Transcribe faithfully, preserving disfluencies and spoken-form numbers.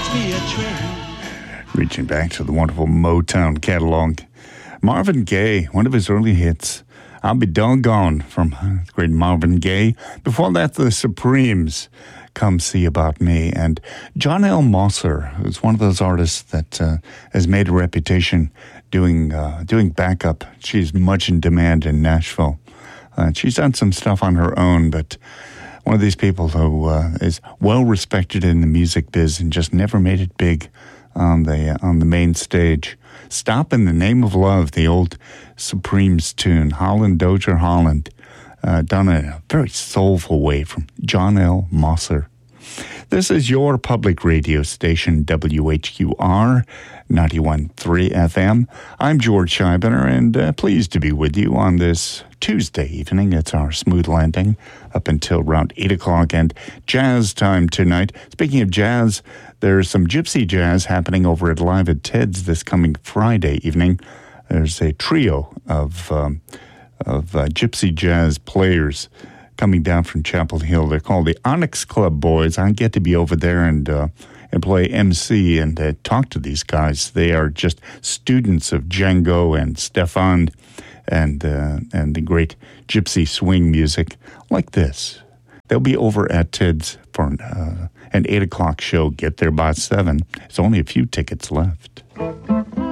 me a train. Reaching back to the wonderful Motown catalog. Marvin Gaye, one of his early hits, I'll Be Doggone, from the great Marvin Gaye. Before that, the Supremes, Come See About Me. And John L. Mosser, who's one of those artists that uh, has made a reputation doing uh, doing backup. She's much in demand in Nashville. Uh, she's done some stuff on her own, but one of these people who uh, is well respected in the music biz and just never made it big on the uh, on the main stage. Stop in the Name of Love, the old Supremes tune, Holland Dozier Holland, uh, done in a very soulful way from John L. Mosser. This is your public radio station, W H Q R, ninety-one point three F M. I'm George Scheibner, and uh, pleased to be with you on this Tuesday evening. It's our smooth landing up until around eight o'clock, and jazz time tonight. Speaking of jazz, there's some gypsy jazz happening over at Live at Ted's this coming Friday evening. There's a trio of um, of uh, gypsy jazz players coming down from Chapel Hill. They're called the Onyx Club Boys. I get to be over there and uh, and play M C and uh, talk to these guys. They are just students of Django and Stefan and uh, and the great gypsy swing music like this. They'll be over at Ted's for uh, an eight o'clock show. Get there by seven. There's only a few tickets left.